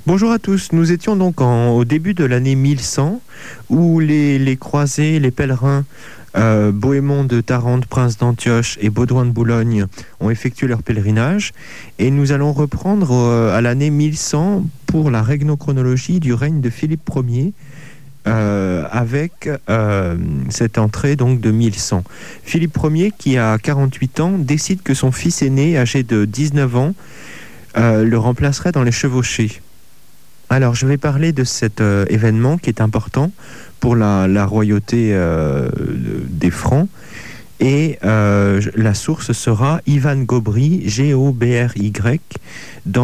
Bonjour à tous, nous étions donc au début de l'année 1100 où les croisés, les pèlerins Bohémond de Tarente, Prince d'Antioche et Baudouin de Boulogne ont effectué leur pèlerinage et nous allons reprendre à l'année 1100 pour la régnochronologie du règne de Philippe Ier avec cette entrée donc de 1100. Philippe Ier qui a 48 ans décide que son fils aîné âgé de 19 ans le remplacerait dans les chevauchées. Alors, je vais parler de cet événement qui est important pour la royauté des Francs. Et la source sera Ivan Gobry, Gobry, dans